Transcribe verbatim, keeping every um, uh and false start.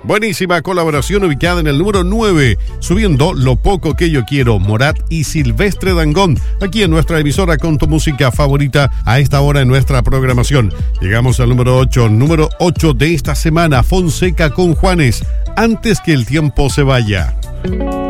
Buenísima colaboración ubicada en el número nueve, subiendo Lo Poco Que Yo Quiero, Morat y Silvestre Dangond, aquí en nuestra emisora con tu música favorita a esta hora en nuestra programación. Llegamos al número ocho, número ocho de esta semana, Fonseca con Juanes, Antes que el tiempo se vaya.